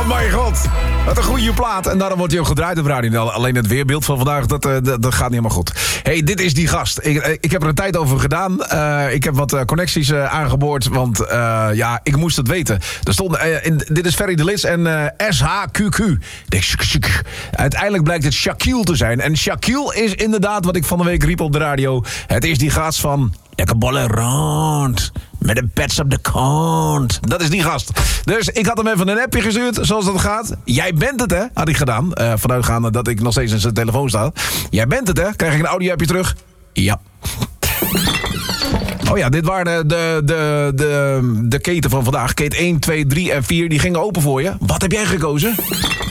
Oh mijn god. Wat een goede plaat. En daarom wordt hij ook gedraaid op radio. Alleen het weerbeeld van vandaag, dat gaat niet helemaal goed. Hey, dit is die gast. Ik heb er een tijd over gedaan. Ik heb wat connecties aangeboord. Want ik moest het weten. Er stond, dit is Ferry de Lis en SHQQ. Uiteindelijk blijkt het Shaquille te zijn. En Shaquille is inderdaad wat ik van de week riep op de radio. Het is die gast van... Lekker bollen rond. Met een pets op de kont. Dat is die gast. Dus ik had hem even een appje gestuurd, zoals dat gaat. Jij bent het, hè? Had ik gedaan. Vanuitgaande dat ik nog steeds in zijn telefoon sta. Jij bent het, hè? Krijg ik een audio-appje terug? Ja. Oh ja, dit waren de keten van vandaag. Keten 1, 2, 3 en 4. Die gingen open voor je. Wat heb jij gekozen?